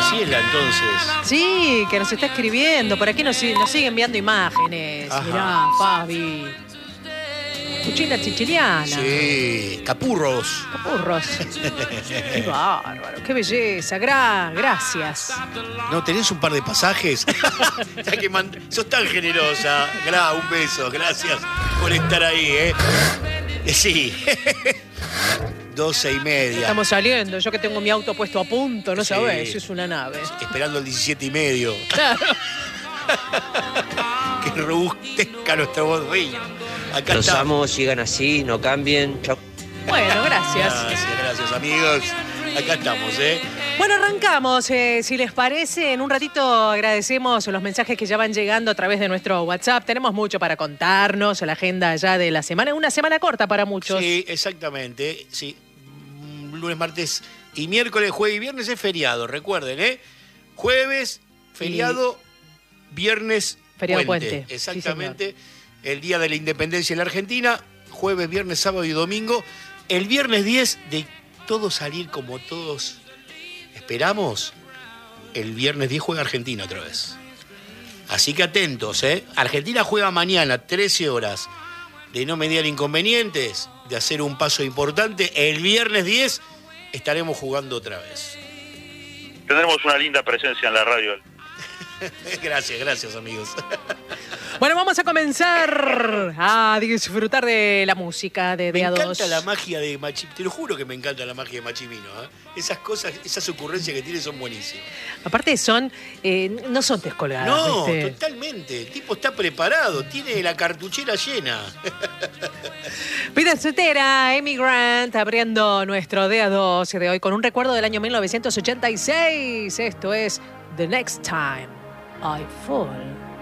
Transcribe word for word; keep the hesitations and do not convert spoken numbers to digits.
Graciela, entonces. Sí, que nos está escribiendo. Por aquí nos, nos sigue enviando imágenes. Ajá. Mirá, Fabi. Cuchina chichiliana. Sí, capurros. Capurros. Qué bárbaro, qué belleza. Gra gracias. ¿No tenés un par de pasajes? Ya que mand... Sos tan generosa. Gra, un beso. Gracias por estar ahí, ¿eh? Eh, Sí. Doce y media. Estamos saliendo. Yo que tengo mi auto puesto a punto, no Sí. sabés, es una nave. Esperando el diecisiete y medio. Claro. Qué robustezca nuestra voz, rey. Acá Los está. amo, sigan así, no cambien. Chau. Bueno, gracias. Gracias, gracias, amigos. Acá estamos, ¿eh? Bueno, arrancamos. Eh, si les parece, en un ratito agradecemos los mensajes que ya van llegando a través de nuestro WhatsApp. Tenemos mucho para contarnos, la agenda ya de la semana. Una semana corta para muchos. Sí, exactamente. Sí. Mm, Lunes, martes y miércoles, jueves y viernes es feriado, recuerden, ¿eh? Jueves, feriado, viernes, Feriado puente. puente. Sí, Exactamente. El día de la independencia en la Argentina, jueves, viernes, sábado y domingo. El viernes diez, de todo salir como todos esperamos, el viernes diez juega Argentina otra vez. Así que atentos, ¿eh? Argentina juega mañana, trece horas. De no mediar inconvenientes, de hacer un paso importante, el viernes diez estaremos jugando otra vez. Tendremos una linda presencia en la radio. Gracias, gracias, amigos. Bueno, vamos a comenzar a disfrutar de la música de Me D A dos. encanta la magia de Machimino, te lo juro que me encanta la magia de Machimino, ¿eh? Esas cosas, esas ocurrencias que tiene son buenísimas. Aparte son, eh, no son descolgadas. No, ¿viste? totalmente. El tipo está preparado, tiene la cartuchera llena. Vida Soltera, Amy Grant, abriendo nuestro D A dos de hoy con un recuerdo del año mil novecientos ochenta y seis. Esto es The Next Time I Fall.